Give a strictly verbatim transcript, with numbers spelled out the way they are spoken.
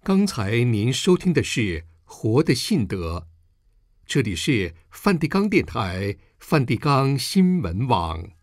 刚才您收听的是《活的信德》，这里是梵蒂冈电台、梵蒂冈新闻网。